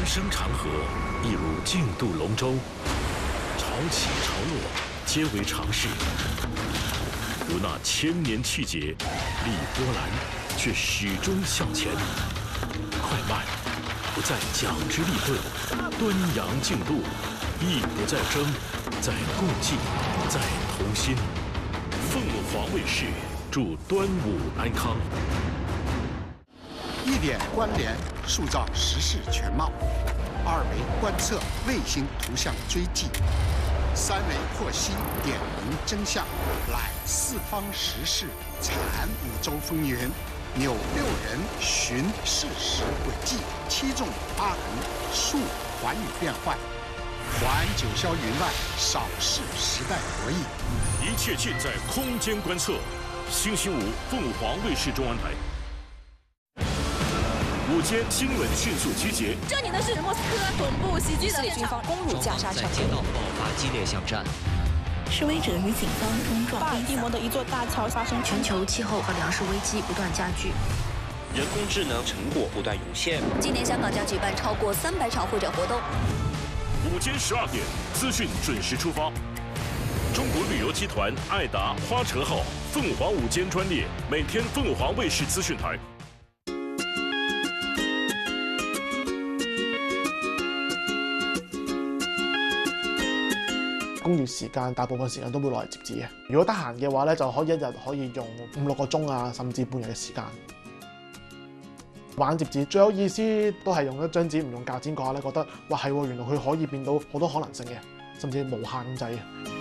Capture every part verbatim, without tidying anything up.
生长河亦如竞渡龙舟，潮起潮落皆为常事。如那千年气节，历波澜，却始终向前。快慢不在讲之立顿，端阳竞渡，亦不在争，在共济，在同心。凤凰卫视祝端午安康。 一点关联，塑造时事全貌；二维观测，卫星图像追迹；三维获悉，点明真相。揽四方时事，产五洲风云。纽六人寻事实轨迹，七纵八横述寰宇变幻，环九霄云外，扫视时代博弈。 一切尽在空间观测。星期五，凤凰卫视中安台。午间新闻迅速集结。 这里呢是莫斯科总部袭击的军方攻入加沙城， 在街道爆发激烈巷战。 示威者与警方冲撞。 巴尔的摩的一座大桥发生。 全球气候和粮食危机不断加剧， 人工智能成果不断涌现。 今年香港将举办超过三百场会展活动。 午间十二点，资讯准时出发。中国旅游集团爱达花城号凤凰午间专列，每天凤凰卫视资讯台。 工餘時間大部分時間都會攞嚟摺紙嘅。如果得閒嘅話咧，就可以一日可以用五六個鐘啊，甚至半日嘅時間。玩摺紙最有意思都係用一張紙唔用鉸剪嘅話咧，覺得哇係喎，原來佢可以變到好多可能性嘅，甚至無限咁滯嘅。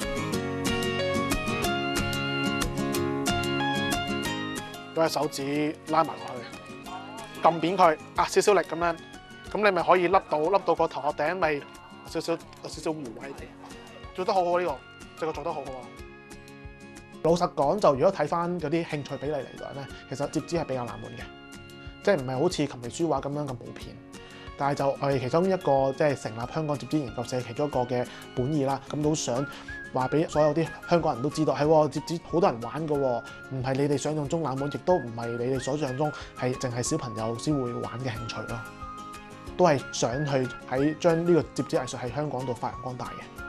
攞隻手指拉埋落去，撳扁佢，壓少少力咁樣，咁你咪可以笠到笠到個頭殼頂咪少少有少少弧位。做得好好呢、呢個，這個做得好好啊！老實講，就如果睇翻嗰啲興趣比例嚟講咧，其實摺紙係比較冷門嘅，即係唔係好似琴棋書畫咁樣咁普遍。但係就我哋其中一個即係成立香港摺紙研究社其中一個嘅本意啦，咁都想話俾所有啲香港人都知道，係喎，摺紙好多人玩㗎喎，唔係你哋想象中冷門，亦都唔係你哋所想中係淨係小朋友先會玩嘅興趣咯。都係想去喺將呢個摺紙藝術喺香港度發揚光大嘅。